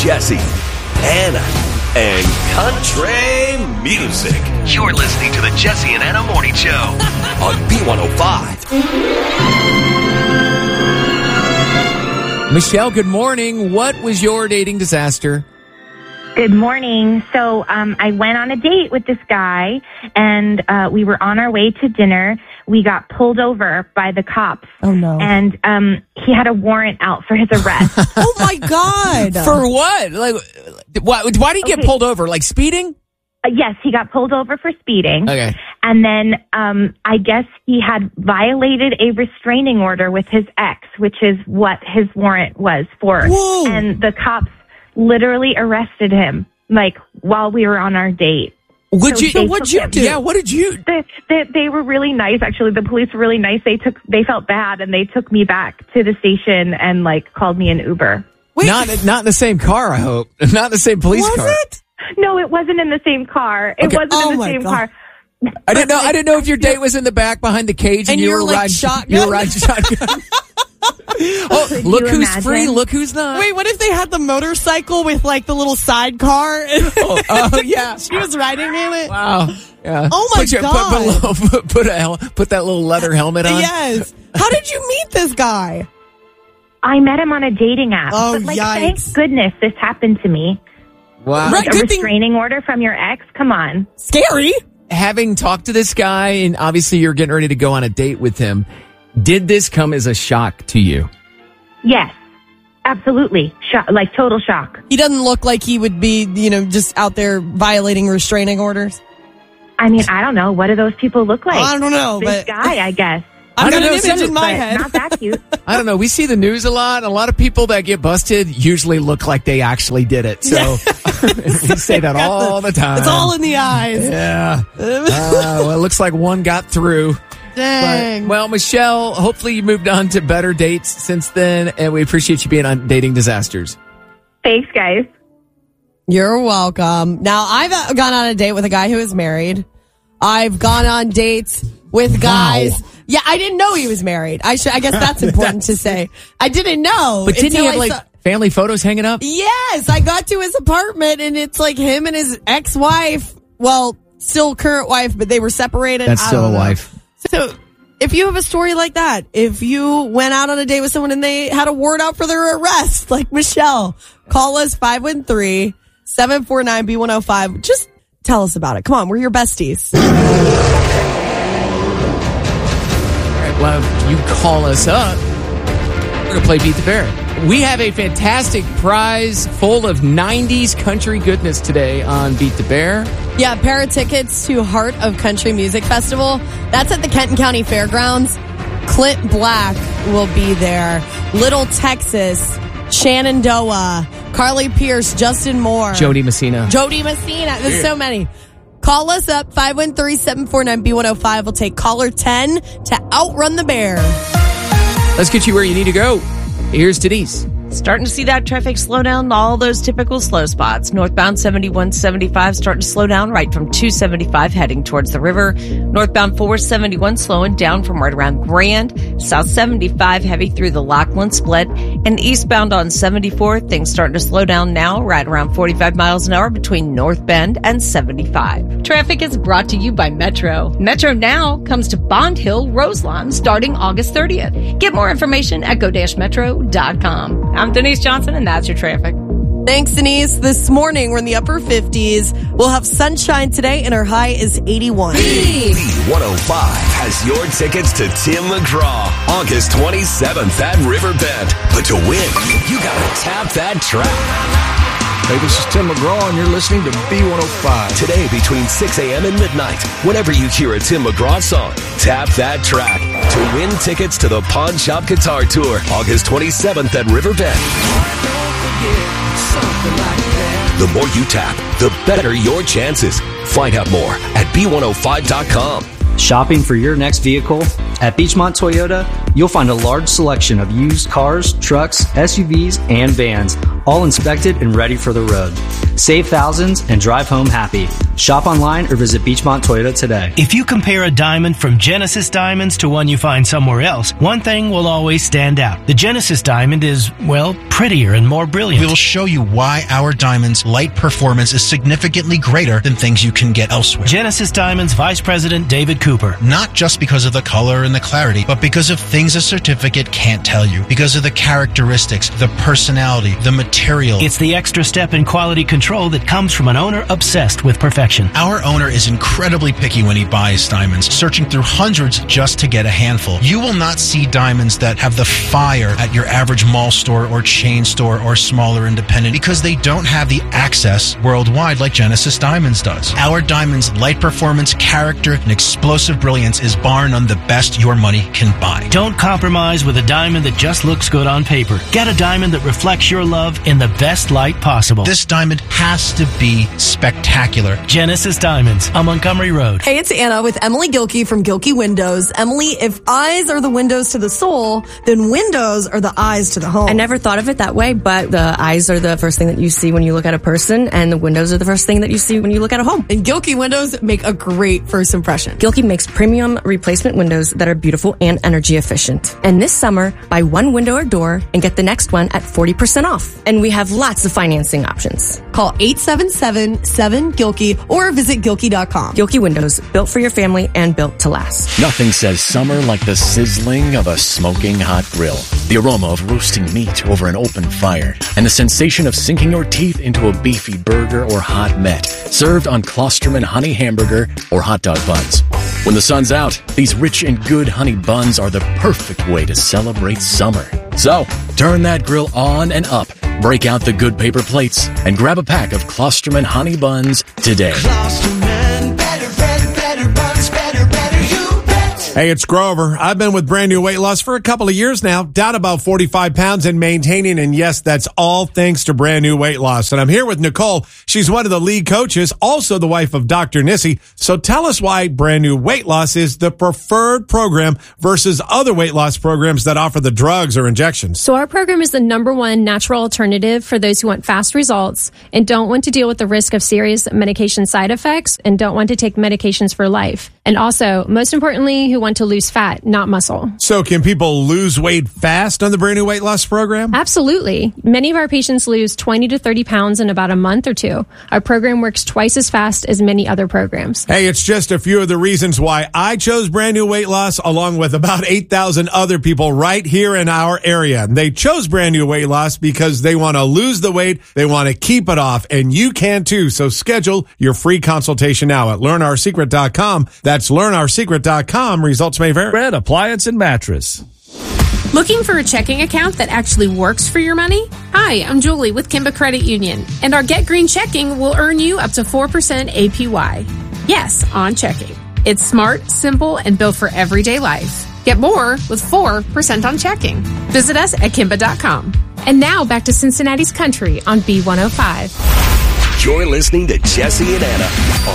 Jesse, Anna, and country music. You're listening to the Jesse and Anna Morning Show on B105. Michelle, good morning. What was your dating disaster? Good morning. So I went on a date with this guy, and we were on our way to dinner. We got pulled over by the cops. Oh, no. And he had a warrant out for his arrest. Oh, my God. For what? Like, why did he get pulled over? Like speeding? Yes, he got pulled over for speeding. Okay. And then I guess he had violated a restraining order with his ex, which is what his warrant was for. Whoa. And the cops literally arrested him, like, while we were on our date. What'd you do? Yeah, what did you? They were really nice, actually. The police were really nice. They felt bad, and they took me back to the station and, like, called me an Uber. Wait. Not in the same car, I hope. Not in the same police car. Was it? No, it wasn't in the same car. It Okay. wasn't in the same car. I didn't know if your date was in the back behind the cage and you were like riding shotgun? You were riding shotgun. Oh, Could look you who's imagine? free, look who's not. Wait, what if they had the motorcycle with, like, the little sidecar? Oh, yeah. She was riding in it? Wow. Yeah. Oh, my God. Put that little leather helmet on. Yes. How did you meet this guy? I met him on a dating app. Oh, but, like, yikes. thank goodness this happened to me. Wow. Right. A Good thing- restraining order from your ex? Come on. Scary. Having talked to this guy, and obviously you're getting ready to go on a date with him, did this come as a shock to you? Yes, absolutely. Like total shock. He doesn't look like he would be, just out there violating restraining orders. I mean, I don't know. What do those people look like? I don't know, This but guy, I guess. I've got I don't an know, image in my But head. not that cute. I don't know. We see the news a lot. A lot of people that get busted usually look like they actually did it. So we say that all the time. It's all in the eyes. Yeah. Well, it looks like one got through. Dang. But, well, Michelle, hopefully you moved on to better dates since then, and we appreciate you being on Dating Disasters. Thanks, guys. You're welcome. Now, I've gone on a date with a guy who is married. I've gone on dates with guys. Wow. Yeah, I didn't know he was married. I guess that's important to say. I didn't know. But didn't he until have, family photos hanging up? Yes, I got to his apartment, and it's like him and his ex-wife. Well, still current wife, but they were separated. That's I still don't a know. wife. So, if you have a story like that, if you went out on a date with someone and they had a warrant out for their arrest, like Michelle, call us 513-749-B105. Just tell us about it. Come on, we're your besties. Well, you call us up. We're going to play Beat the Bear. We have a fantastic prize full of 90s country goodness today on Beat the Bear. Yeah, a pair of tickets to Heart of Country Music Festival. That's at the Kenton County Fairgrounds. Clint Black will be there. Little Texas, Shenandoah, Carly Pierce, Justin Moore. Jody Messina. There's so many. Call us up, 513-749-B105. We'll take caller 10 to outrun the bear. Let's get you where you need to go. Here's Denise. Starting to see that traffic slow down, all those typical slow spots. Northbound 7175 starting to slow down right from 275 heading towards the river. Northbound 471 slowing down from right around Grand. South 75 heavy through the Lockland split. And eastbound on 74, things starting to slow down now right around 45 miles an hour between North Bend and 75. Traffic is brought to you by Metro. Metro Now comes to Bond Hill, Roselawn starting August 30th. Get more information at go-metro.com. I'm Denise Johnson, and that's your traffic. Thanks, Denise. This morning, we're in the upper 50s. We'll have sunshine today, and our high is 81. B105 has your tickets to Tim McGraw, August 27th at Riverbend. But to win, you gotta tap that track. Hey, this is Tim McGraw, and you're listening to B105. Today between 6 a.m. and midnight, whenever you hear a Tim McGraw song, tap that track to win tickets to the Pawn Shop Guitar Tour, August 27th at Riverbend. The more you tap, the better your chances. Find out more at B105.com. Shopping for your next vehicle? At Beachmont Toyota, you'll find a large selection of used cars, trucks, SUVs, and vans, all inspected and ready for the road. Save thousands and drive home happy. Shop online or visit Beachmont Toyota today. If you compare a diamond from Genesis Diamonds to one you find somewhere else, one thing will always stand out. The Genesis diamond is, well, prettier and more brilliant. We'll show you why our diamond's light performance is significantly greater than things you can get elsewhere. Genesis Diamonds Vice President David Cooper. Not just because of the color and the clarity, but because of things a certificate can't tell you. Because of the characteristics, the personality, the material. It's the extra step in quality control that comes from an owner obsessed with perfection. Our owner is incredibly picky when he buys diamonds, searching through hundreds just to get a handful. You will not see diamonds that have the fire at your average mall store or chain store or smaller independent because they don't have the access worldwide like Genesis Diamonds does. Our diamond's light performance, character, and explosive brilliance is bar none the best your money can buy. Don't compromise with a diamond that just looks good on paper. Get a diamond that reflects your love in the best light possible. This diamond has to be spectacular. Genesis Diamonds on Montgomery Road. Hey, it's Anna with Emily Gilkey from Gilkey Windows. Emily, if eyes are the windows to the soul, then windows are the eyes to the home. I never thought of it that way, but the eyes are the first thing that you see when you look at a person, and the windows are the first thing that you see when you look at a home. And Gilkey Windows make a great first impression. Gilkey makes premium replacement windows that are beautiful and energy efficient. And this summer, buy one window or door and get the next one at 40% off. And we have lots of financing options. Call 877-7-GILKEY or visit Gilkey.com. Gilkey Windows, built for your family and built to last. Nothing says summer like the sizzling of a smoking hot grill, the aroma of roasting meat over an open fire, and the sensation of sinking your teeth into a beefy burger or hot met, served on Klosterman honey hamburger or hot dog buns. When the sun's out, these rich and good honey buns are the perfect way to celebrate summer. So, turn that grill on and up, break out the good paper plates, and grab a pack of Klosterman honey buns today. Klosterman, better buns, better, you bet. Hey, it's Grover. I've been with Brand New Weight Loss for a couple of years now, down about 45 pounds and maintaining. And yes, that's all thanks to Brand New Weight Loss. And I'm here with Nicole. She's one of the lead coaches, also the wife of Dr. Nissi. So tell us why Brand New Weight Loss is the preferred program versus other weight loss programs that offer the drugs or injections. So our program is the #1 natural alternative for those who want fast results and don't want to deal with the risk of serious medication side effects and don't want to take medications for life. And also, most importantly, who want to lose fat, not muscle. So can people lose weight fast on the Brand New Weight Loss program? Absolutely. Many of our patients lose 20 to 30 pounds in about a month or two. Our program works twice as fast as many other programs. Hey, it's just a few of the reasons why I chose Brand New Weight Loss, along with about 8,000 other people right here in our area. They chose Brand New Weight Loss because they want to lose the weight, they want to keep it off, and you can too. So schedule your free consultation now at learnoursecret.com. That's learnoursecret.com. Results may vary. Red Appliance and Mattress. Looking for a checking account that actually works for your money? Hi, I'm Julie with Kimba Credit Union, and our Get Green checking will earn you up to 4% APY. Yes, on checking. It's smart, simple, and built for everyday life. Get more with 4% on checking. Visit us at Kimba.com. And now back to Cincinnati's Country on B105. You're listening to Jesse and Anna